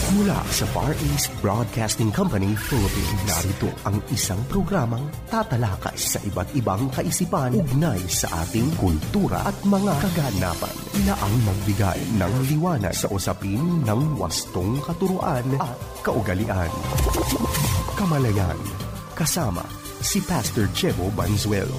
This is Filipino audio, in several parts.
Mula sa Far East Broadcasting Company, Philippines, narito ang isang programang tatalakay sa iba't ibang kaisipan ugnay sa ating kultura at mga kaganapan na ang magbigay ng liwanag sa usapin ng wastong katuruan at kaugalian. Kamalayan, kasama si Pastor Jebo Banzuelo.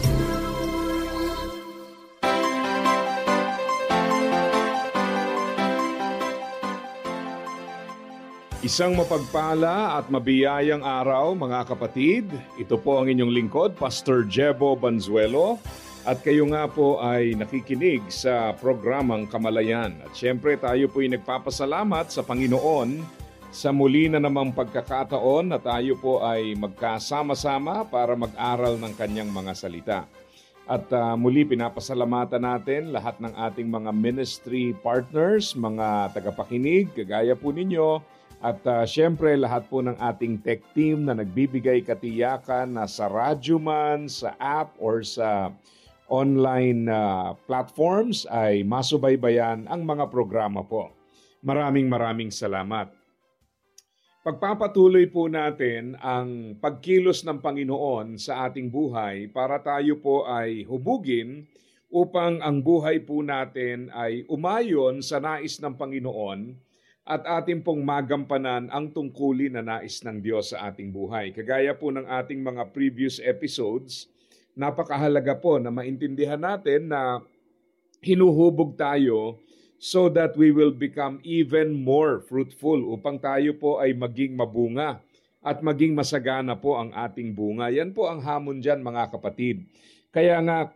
Isang mapagpala at mabiyayang araw mga kapatid. Ito po ang inyong lingkod, Pastor Jebo Banzuelo. At kayo nga po ay nakikinig sa programang Kamalayan. At syempre tayo po ay nagpapasalamat sa Panginoon sa muli na namang pagkakataon na tayo po ay magkasama-sama para mag-aral ng kanyang mga salita. At muli pinapasalamatan natin lahat ng ating mga ministry partners, mga tagapakinig, kagaya po ninyo. At syempre lahat po ng ating tech team na nagbibigay katiyakan na sa radyo man, sa app or sa online platforms ay masubaybayan ang mga programa po. Maraming salamat. Pagpapatuloy po natin ang pagkilos ng Panginoon sa ating buhay para tayo po ay hubugin upang ang buhay po natin ay umayon sa nais ng Panginoon at ating pong magampanan ang tungkulin na nais ng Diyos sa ating buhay. Kagaya po ng ating mga previous episodes, napakahalaga po na maintindihan natin na hinuhubog tayo so that we will become even more fruitful upang tayo po ay maging mabunga at maging masagana po ang ating bunga. Yan po ang hamon dyan mga kapatid. Kaya nga